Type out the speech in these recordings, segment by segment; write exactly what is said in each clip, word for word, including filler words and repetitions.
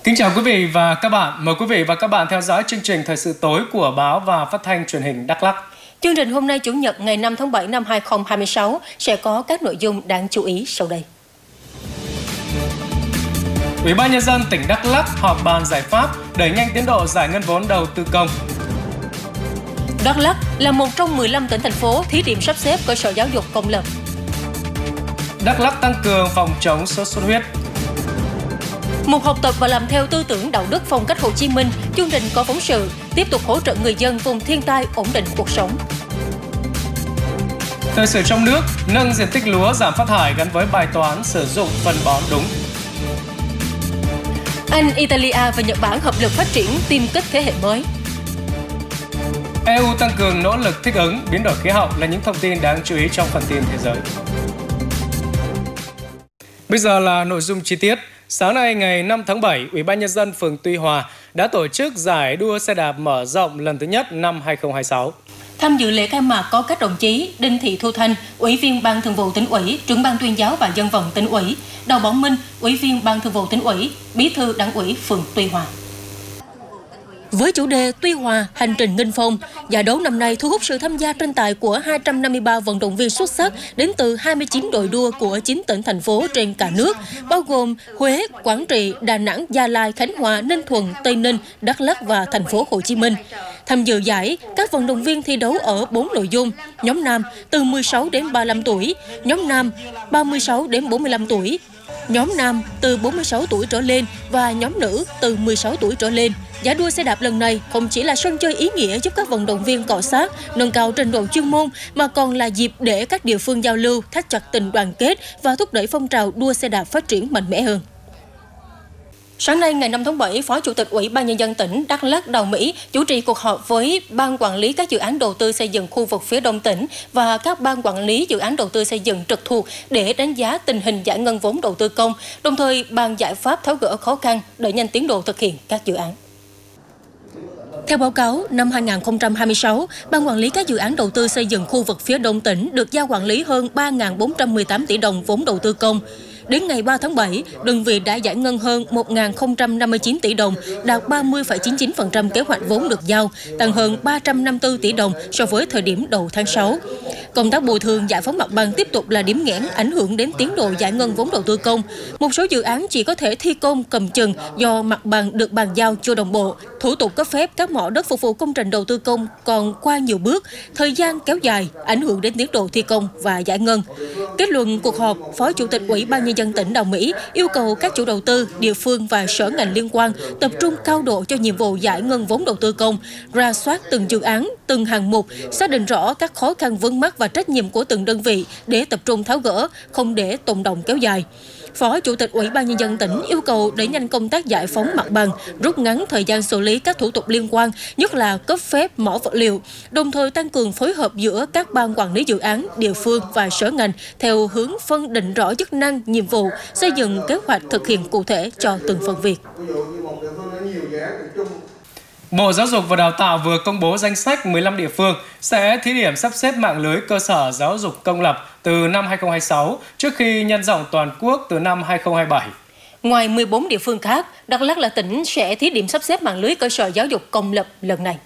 Kính chào quý vị và các bạn. Mời quý vị và các bạn theo dõi chương trình Thời sự tối của báo và phát thanh truyền hình Đắk Lắk. Chương trình hôm nay Chủ nhật ngày năm tháng bảy năm hai nghìn không trăm hai mươi sáu sẽ có các nội dung đáng chú ý sau đây. Ủy ban Nhân dân tỉnh Đắk Lắk họp bàn giải pháp đẩy nhanh tiến độ giải ngân vốn đầu tư công. Đắk Lắk là một trong mười lăm tỉnh thành phố thí điểm sắp xếp cơ sở giáo dục công lập. Đắk Lắk tăng cường phòng chống sốt xuất huyết. Một học tập và làm theo tư tưởng đạo đức phong cách Hồ Chí Minh, chương trình có phóng sự tiếp tục hỗ trợ người dân vùng thiên tai ổn định cuộc sống. Thời sự trong nước, nâng diện tích lúa giảm phát thải gắn với bài toán sử dụng phân bón đúng. Anh, Italia và Nhật Bản hợp lực phát triển tiêm kích thế hệ mới. e u tăng cường nỗ lực thích ứng biến đổi khí hậu là những thông tin đáng chú ý trong phần tin thế giới. Bây giờ là nội dung chi tiết. Sáng nay ngày năm tháng bảy, Ủy ban Nhân dân phường Tuy Hòa đã tổ chức giải đua xe đạp mở rộng lần thứ nhất năm hai nghìn không trăm hai mươi sáu. Tham dự lễ khai mạc có các đồng chí Đinh Thị Thu Thanh, Ủy viên Ban Thường vụ Tỉnh ủy, Trưởng ban Tuyên giáo và Dân vận Tỉnh ủy, Đào Bảo Minh, Ủy viên Ban Thường vụ Tỉnh ủy, Bí thư Đảng ủy phường Tuy Hòa. Với chủ đề Tuy Hòa, hành trình nghinh phong, giải đấu năm nay thu hút sự tham gia tranh tài của hai trăm năm mươi ba vận động viên xuất sắc đến từ hai mươi chín đội đua của chín tỉnh, thành phố trên cả nước, bao gồm Huế, Quảng Trị, Đà Nẵng, Gia Lai, Khánh Hòa, Ninh Thuận, Tây Ninh, Đắk Lắk và thành phố Hồ Chí Minh. Tham dự giải, các vận động viên thi đấu ở bốn nội dung: nhóm nam từ mười sáu đến ba mươi lăm tuổi, nhóm nam ba mươi sáu đến bốn mươi lăm tuổi, nhóm nam từ bốn mươi sáu tuổi trở lên và nhóm nữ từ mười sáu tuổi trở lên. Giải đua xe đạp lần này không chỉ là sân chơi ý nghĩa giúp các vận động viên cọ xát, nâng cao trình độ chuyên môn, mà còn là dịp để các địa phương giao lưu, thắt chặt tình đoàn kết và thúc đẩy phong trào đua xe đạp phát triển mạnh mẽ hơn. Sáng nay ngày năm tháng bảy, Phó Chủ tịch Ủy ban Nhân dân tỉnh Đắk Lắk Đào Mỹ chủ trì cuộc họp với Ban Quản lý các dự án đầu tư xây dựng khu vực phía Đông tỉnh và các ban quản lý dự án đầu tư xây dựng trực thuộc để đánh giá tình hình giải ngân vốn đầu tư công, đồng thời bàn giải pháp tháo gỡ khó khăn đẩy nhanh tiến độ thực hiện các dự án. Theo báo cáo, năm hai nghìn không trăm hai mươi sáu, Ban Quản lý các dự án đầu tư xây dựng khu vực phía Đông tỉnh được giao quản lý hơn ba nghìn bốn trăm mười tám tỷ đồng vốn đầu tư công. Đến ngày ba tháng bảy, đơn vị đã giải ngân hơn một nghìn không trăm năm mươi chín tỷ đồng, đạt ba mươi phẩy chín mươi chín phần trăm kế hoạch vốn được giao, tăng hơn ba trăm năm mươi tư tỷ đồng so với thời điểm đầu tháng sáu. Công tác bồi thường giải phóng mặt bằng tiếp tục là điểm nghẽn ảnh hưởng đến tiến độ giải ngân vốn đầu tư công. Một số dự án chỉ có thể thi công cầm chừng do mặt bằng được bàn giao chưa đồng bộ, thủ tục cấp phép các mỏ đất phục vụ công trình đầu tư công còn qua nhiều bước, thời gian kéo dài, ảnh hưởng đến tiến độ thi công và giải ngân. Kết luận cuộc họp, Phó Chủ tịch Ủy ban Nhân dân tỉnh Đào Mỹ yêu cầu các chủ đầu tư, địa phương và sở ngành liên quan tập trung cao độ cho nhiệm vụ giải ngân vốn đầu tư công, rà soát từng dự án, từng hạng mục, xác định rõ các khó khăn vướng mắc và trách nhiệm của từng đơn vị để tập trung tháo gỡ, không để tồn đọng kéo dài. Phó Chủ tịch Ủy ban Nhân dân tỉnh yêu cầu đẩy nhanh công tác giải phóng mặt bằng, rút ngắn thời gian xử lý các thủ tục liên quan, nhất là cấp phép mỏ vật liệu, đồng thời tăng cường phối hợp giữa các ban quản lý dự án, địa phương và sở ngành theo hướng phân định rõ chức năng, nhiệm vụ, xây dựng kế hoạch thực hiện cụ thể cho từng phần việc. Bộ Giáo dục và Đào tạo vừa công bố danh sách mười lăm địa phương sẽ thí điểm sắp xếp mạng lưới cơ sở giáo dục công lập từ năm hai nghìn không trăm hai mươi sáu trước khi nhân rộng toàn quốc từ năm hai nghìn không trăm hai mươi bảy. Ngoài mười bốn địa phương khác, Đắk Lắk là tỉnh sẽ thí điểm sắp xếp mạng lưới cơ sở giáo dục công lập lần này.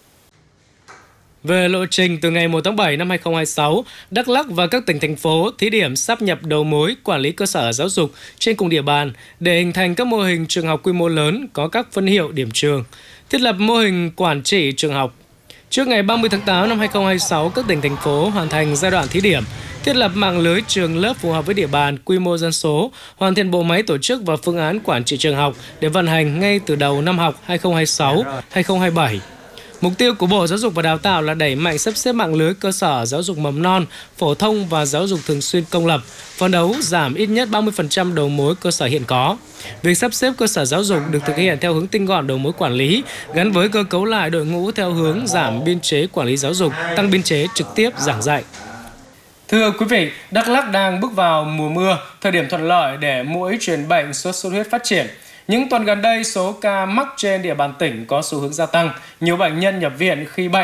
Về lộ trình, từ ngày một tháng bảy năm hai nghìn không trăm hai mươi sáu, Đắk Lắk và các tỉnh, thành phố thí điểm sáp nhập đầu mối quản lý cơ sở giáo dục trên cùng địa bàn để hình thành các mô hình trường học quy mô lớn có các phân hiệu điểm trường, thiết lập mô hình quản trị trường học. Trước ngày ba mươi tháng tám năm hai nghìn không trăm hai mươi sáu, các tỉnh, thành phố hoàn thành giai đoạn thí điểm, thiết lập mạng lưới trường lớp phù hợp với địa bàn, quy mô dân số, hoàn thiện bộ máy tổ chức và phương án quản trị trường học để vận hành ngay từ đầu năm học hai nghìn không trăm hai mươi sáu hai nghìn không trăm hai mươi bảy. Mục tiêu của Bộ Giáo dục và Đào tạo là đẩy mạnh sắp xếp mạng lưới cơ sở giáo dục mầm non, phổ thông và giáo dục thường xuyên công lập, phấn đấu giảm ít nhất ba mươi phần trăm đầu mối cơ sở hiện có. Việc sắp xếp cơ sở giáo dục được thực hiện theo hướng tinh gọn đầu mối quản lý, gắn với cơ cấu lại đội ngũ theo hướng giảm biên chế quản lý giáo dục, tăng biên chế trực tiếp giảng dạy. Thưa quý vị, Đắk Lắk đang bước vào mùa mưa, thời điểm thuận lợi để muỗi truyền bệnh sốt xuất huyết phát triển. Những tuần gần đây, số ca mắc trên địa bàn tỉnh có xu hướng gia tăng. Nhiều bệnh nhân nhập viện khi bệnh